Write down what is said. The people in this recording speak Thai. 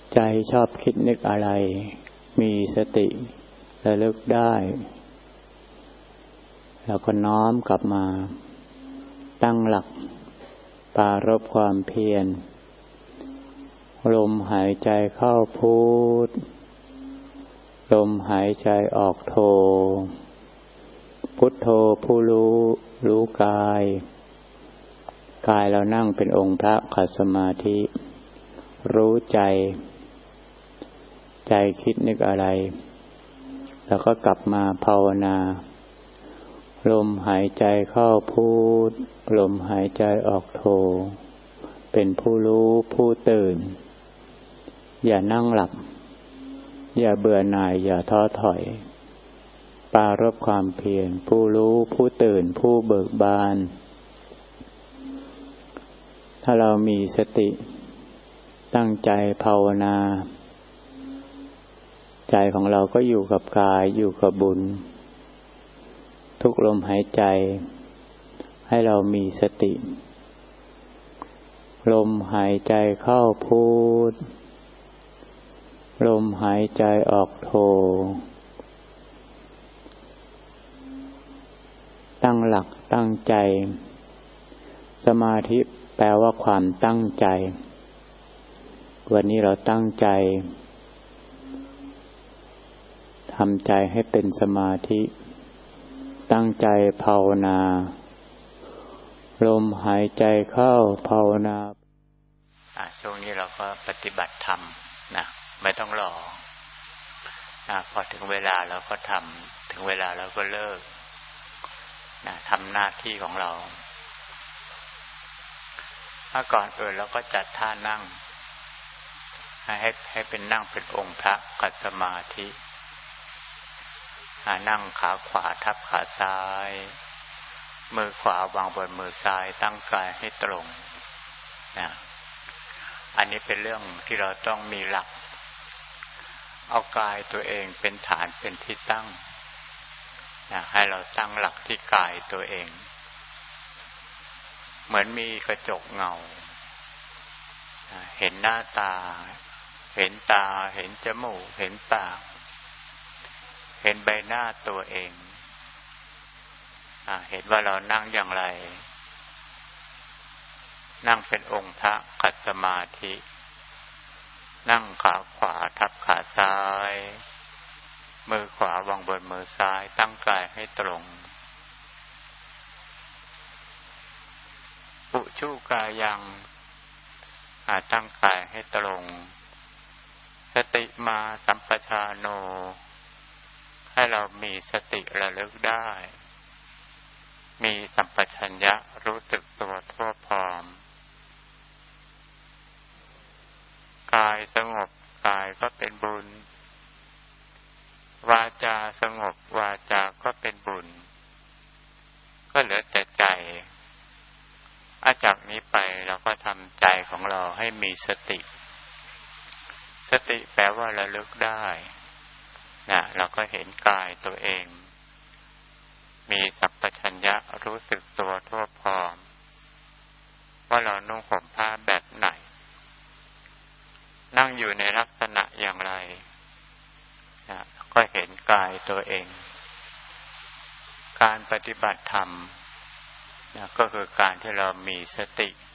ใจชอบคิดนึกอะไรมีสติระลึกได้แล้วก็น้อมกลับมาตั้งหลักปรารภความเพียรลมหายใจเข้าพุทลมหายใจออกโทพุทโธผู้รู้กายเรานั่งเป็นองค์พระขัดสมาธิรู้ใจคิดนึกอะไรแล้วก็กลับมาภาวนาลมหายใจเข้าพุทลมหายใจออกโทเป็นผู้รู้ผู้ตื่นอย่านั่งหลับอย่าเบื่อหน่ายอย่าท้อถอยปรารภความเพียรผู้รู้ผู้ตื่นผู้เบิกบานถ้าเรามีสติตั้งใจภาวนาใจของเราก็อยู่กับกายอยู่กับบุญทุกลมหายใจให้เรามีสติลมหายใจเข้าพุทลมหายใจออกโทตั้งหลักตั้งใจสมาธิแปลว่าความตั้งใจวันนี้เราตั้งใจทำใจให้เป็นสมาธิตั้งใจภาวนาลมหายใจเข้าภาวนาช่วงนี้เราก็ปฏิบัติธรรมนะไม่ต้องรอพอถึงเวลาเราก็ทำถึงเวลาเราก็เลิกทำหน้าที่ของเราถ้าก่อนอื่นเราก็จัดท่านั่งให้เป็นนั่งเป็นองค์พระขัดสมาธินั่งขาขวาทับขาซ้ายมือขวาวางบนมือซ้ายตั้งกายให้ตรงนะอันนี้เป็นเรื่องที่เราต้องมีหลักเอากายตัวเองเป็นฐานเป็นที่ตั้งนะให้เราตั้งหลักที่กายตัวเองเหมือนมีกระจกเงาเห็นหน้าตาเห็นตาเห็นจมูกเห็นปากเห็นใบหน้าตัวเองเห็นว่าเรานั่งอย่างไรนั่งเป็นองค์พระขัดสมาธินั่งขาขวาทับขาซ้ายมือขวาวางบนมือซ้ายตั้งกายให้ตรงอุชุกายังตั้งกายให้ตรงสติมาสัมปชาโนให้เรามีสติระลึกได้มีสัมปชัญญะรู้สึกตัวทั่วพร้อมกายสงบกายก็เป็นบุญวาจาสงบวาจาก็เป็นบุญก็เหลือแต่ใจจากนี้ไปเราก็ทำใจของเราให้มีสติแปลว่าระลึกได้นะเราก็เห็นกายตัวเองมีสัมปชัญญะรู้สึกตัวทั่วพร้อมว่าเรานุ่งห่มผ้าแบบไหนนั่งอยู่ในลักษณะอย่างไรนะก็เห็นกายตัวเองการปฏิบัติธรรมนะก็คือการที่เรามีสติ